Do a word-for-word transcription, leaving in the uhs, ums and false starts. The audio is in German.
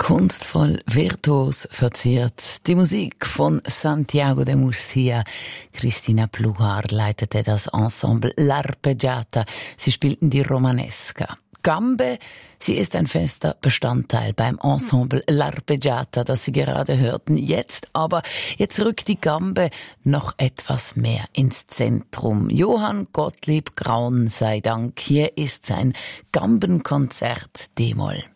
Kunstvoll, virtuos verziert. Die Musik von Santiago de Murcia. Christina Pluhar leitete das Ensemble L'Arpeggiata. Sie spielten die Romanesca. Gambe, sie ist ein fester Bestandteil beim Ensemble L'Arpeggiata, das Sie gerade hörten. Jetzt aber, jetzt rückt die Gambe noch etwas mehr ins Zentrum. Johann Gottlieb Graun sei Dank. Hier ist sein Gambenkonzert D-Moll.